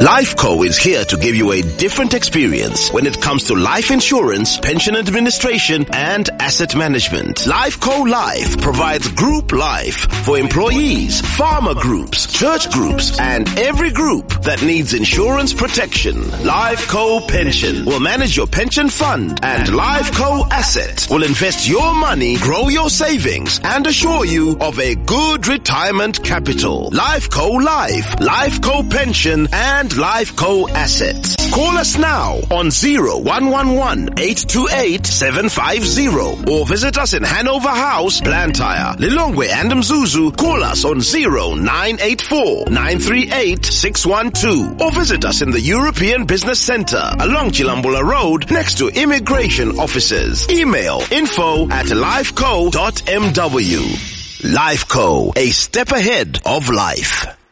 Lifeco is here to give you a different experience when it comes to life insurance, pension administration, and asset management. Lifeco Life provides group life for employees, farmer groups, church groups, and every group that needs insurance protection. Lifeco Pension will manage your pension fund, and Lifeco Asset will invest your money, grow your savings, and assure you of a good retirement capital. Lifeco Life, Lifeco Pension, and Lifeco Assets. Call us now on 0111-828-750 or visit us in Hanover House, Blantyre, Lilongwe and Mzuzu. Call us on 0984-938-612 or visit us in the European Business Centre along Chilambula Road next to Immigration Offices. Email info@lifeco.mw. Lifeco, a step ahead of life.